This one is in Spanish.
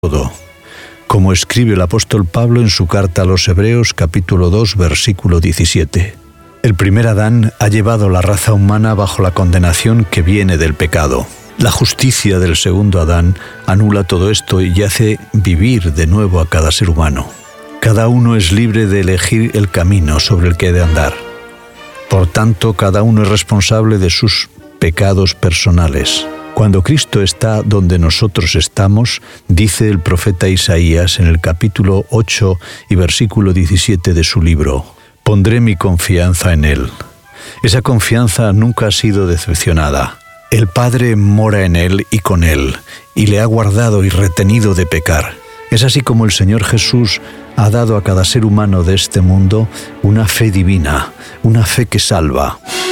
todo, como escribe el apóstol Pablo en su carta a los Hebreos, capítulo 2, versículo 17. El primer Adán ha llevado la raza humana bajo la condenación que viene del pecado. La justicia del segundo Adán anula todo esto y hace vivir de nuevo a cada ser humano. Cada uno es libre de elegir el camino sobre el que ha de andar. Por tanto, cada uno es responsable de sus pecados personales. Cuando Cristo está donde nosotros estamos, dice el profeta Isaías en el capítulo 8 y versículo 17 de su libro: pondré mi confianza en Él. Esa confianza nunca ha sido decepcionada. El Padre mora en Él y con Él, y le ha guardado y retenido de pecar. Es así como el Señor Jesús ha dado a cada ser humano de este mundo una fe divina, una fe que salva.